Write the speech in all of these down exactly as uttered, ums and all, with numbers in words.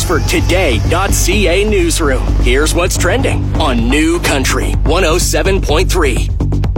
Oxford Today dot C A newsroom. Here's what's trending on New Country one oh seven point three.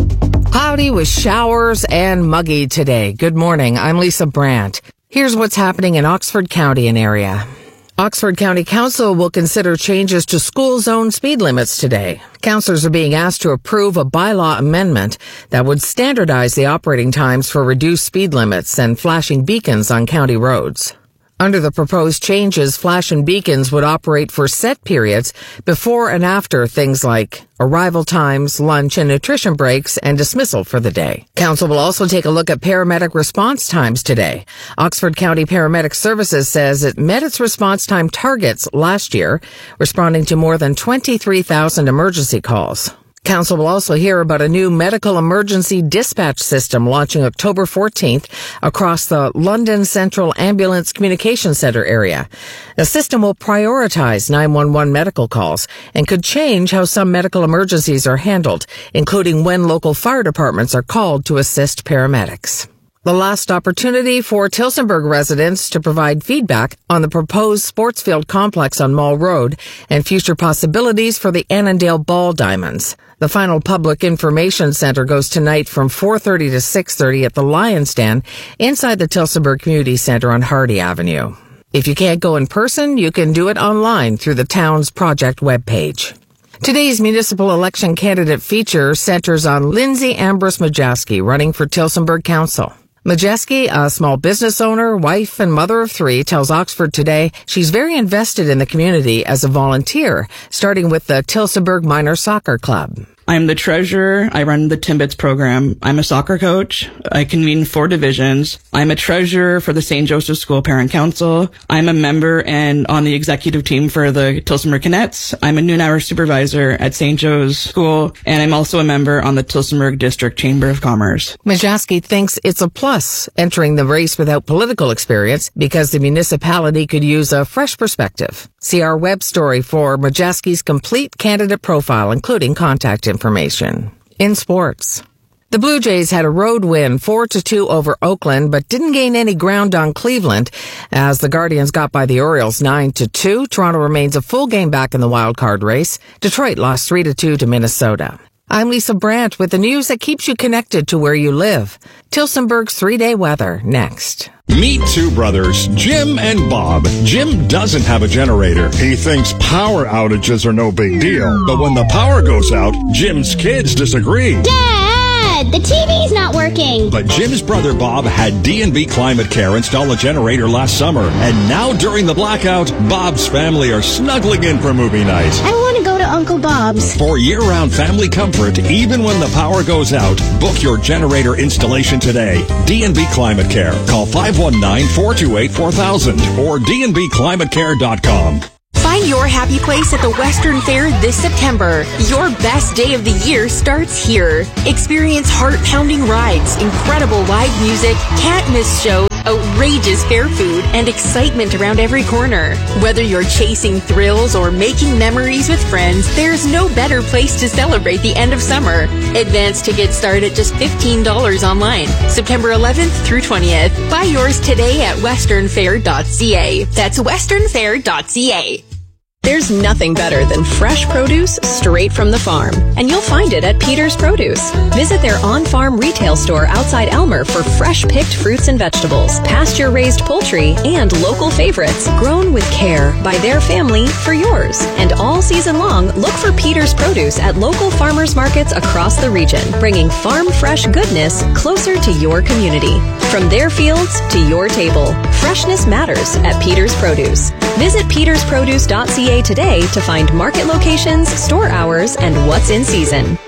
Cloudy with showers and muggy today. Good morning. I'm Lisa Brandt. Here's what's happening in Oxford County and area. Oxford County Council will consider changes to school zone speed limits today. Councillors are being asked to approve a bylaw amendment that would standardize the operating times for reduced speed limits and flashing beacons on county roads. Under the proposed changes, flashing beacons would operate for set periods before and after things like arrival times, lunch and nutrition breaks, and dismissal for the day. Council will also take a look at paramedic response times today. Oxford County Paramedic Services says it met its response time targets last year, responding to more than twenty-three thousand emergency calls. Council will also hear about a new medical emergency dispatch system launching October fourteenth across the London Central Ambulance Communication Centre area. The system will prioritize nine one one medical calls and could change how some medical emergencies are handled, including when local fire departments are called to assist paramedics. The last opportunity for Tillsonburg residents to provide feedback on the proposed sports field complex on Mall Road and future possibilities for the Annandale Ball Diamonds. The final public information center goes tonight from four thirty to six thirty at the Lion's Den inside the Tillsonburg Community Center on Hardy Avenue. If you can't go in person, you can do it online through the town's project webpage. Today's municipal election candidate feature centers on Lindsay Ambrose Majeski running for Tillsonburg Council. Majeski, a small business owner, wife, and mother of three, tells Oxford Today she's very invested in the community as a volunteer, starting with the Tillsonburg Minor Soccer Club. I'm the treasurer. I run the Timbits program. I'm a soccer coach. I convene four divisions. I'm a treasurer for the Saint Joseph School Parent Council. I'm a member and on the executive team for the Tillsonburg Cadets. I'm a noon hour supervisor at Saint Joe's School, and I'm also a member on the Tillsonburg District Chamber of Commerce. Majeski thinks it's a plus entering the race without political experience because the municipality could use a fresh perspective. See our web story for Majeski's complete candidate profile, including contact information. In sports, the Blue Jays had a road win four to two over Oakland, but didn't gain any ground on Cleveland as the Guardians got by the Orioles nine to two. Toronto remains a full game back in the wild card race. Detroit lost three to two to Minnesota. I'm Lisa Brandt with the news that keeps you connected to where you live. Tillsonburg's three-day weather next. Meet two brothers, Jim and Bob. Jim doesn't have a generator. He thinks power outages are no big deal. But when the power goes out, Jim's kids disagree. Dad, the T V's not working. But Jim's brother Bob had D and B Climate Care install a generator last summer. And now during the blackout, Bob's family are snuggling in for movie night. I want to go to Uncle Bob's. For year-round family comfort, even when the power goes out, book your generator installation today. D and B Climate Care. Call five one nine, four two eight, four thousand or d n b climate care dot com. Find your happy place at the Western Fair this September. Your best day of the year starts here. Experience heart-pounding rides, incredible live music, can't-miss shows, outrageous fair food, and excitement around every corner. Whether you're chasing thrills or making memories with friends, there's no better place to celebrate the end of summer. Advance tickets start at just fifteen dollars online, September eleventh through twentieth. Buy yours today at western fair dot c a. That's western fair dot c a. There's nothing better than fresh produce straight from the farm, and you'll find it at Peter's Produce. Visit their on-farm retail store outside Elmer for fresh-picked fruits and vegetables, pasture-raised poultry, and local favorites grown with care by their family for yours. And all season long, look for Peter's Produce at local farmers markets across the region, bringing farm-fresh goodness closer to your community. From their fields to your table, freshness matters at Peter's Produce. Visit peters produce dot c a today to find market locations, store hours, and what's in season.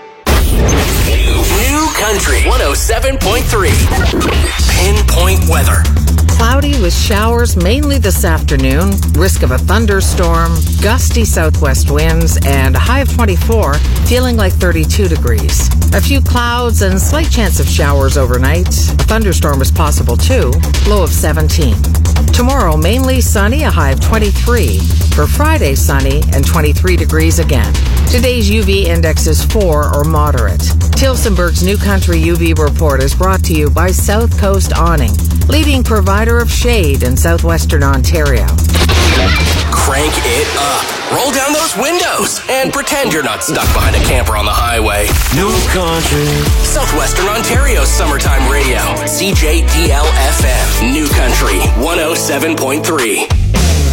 New Country one oh seven point three. Pinpoint weather. Cloudy with showers mainly this afternoon, risk of a thunderstorm, gusty southwest winds, and a high of twenty-four, feeling like thirty-two degrees. A few clouds and slight chance of showers overnight. A thunderstorm is possible too, low of seventeen. Tomorrow, mainly sunny, a high of twenty-three. For Friday, sunny and twenty-three degrees again. Today's U V index is four or moderate. Tillsonburg's New Country U V report is brought to you by South Coast Awning, leading provider of shade in southwestern Ontario. crank it up. Roll down those windows and pretend you're not stuck behind a camper on the highway. New Country. Southwestern Ontario's summertime radio. C J D L F M. New Country one oh seven point three.